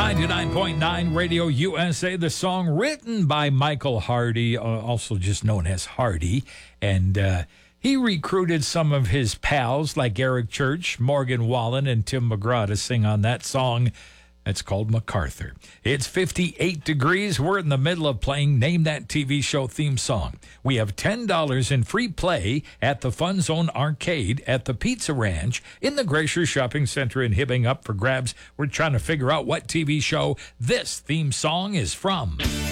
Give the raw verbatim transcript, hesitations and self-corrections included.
ninety-nine point nine Radio U S A, the song written by Michael Hardy, uh, also just known as Hardy. And uh, he recruited some of his pals like Eric Church, Morgan Wallen, and Tim McGraw to sing on that song. It's called MacArthur. It's fifty-eight degrees. We're in the middle of playing Name That T V Show theme song. We have ten dollars in free play at the Fun Zone Arcade at the Pizza Ranch in the Glacier Shopping Center in Hibbing up for grabs. We're trying to figure out what T V show this theme song is from.